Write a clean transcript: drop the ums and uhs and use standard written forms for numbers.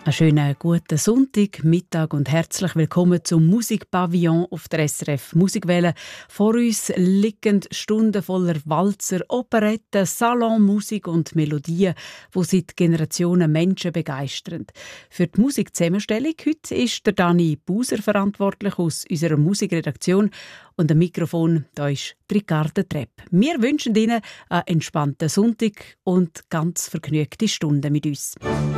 Einen schönen guten Sonntag, Mittag und herzlich willkommen zum Musikpavillon auf der SRF Musikwelle. Vor uns liegen Stunden voller Walzer, Operetten, Salonmusik und Melodien, die seit Generationen Menschen begeistern. Für die Musikzusammenstellung heute ist der Dani Buser verantwortlich aus unserer Musikredaktion und am Mikrofon da ist Ricarda Trepp. Wir wünschen Ihnen einen entspannten Sonntag und ganz vergnügte Stunden mit uns.